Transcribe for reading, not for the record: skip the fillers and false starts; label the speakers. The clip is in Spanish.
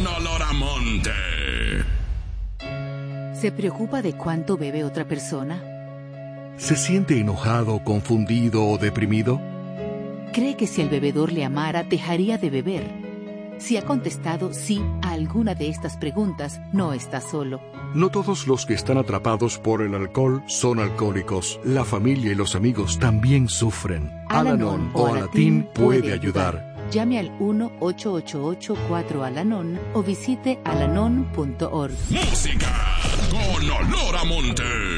Speaker 1: con olor a monte.
Speaker 2: ¿Se preocupa de cuánto bebe otra persona?
Speaker 3: ¿Se siente enojado, confundido o deprimido?
Speaker 2: ¿Cree que si el bebedor le amara, dejaría de beber? Si ha contestado sí a alguna de estas preguntas, no está solo.
Speaker 3: No todos los que están atrapados por el alcohol son alcohólicos. La familia y los amigos también sufren. Al-Anon o Alatín puede ayudar.
Speaker 2: Llame al 1-888-4-ALANON o visite alanon.org.
Speaker 1: Música con olor a monte.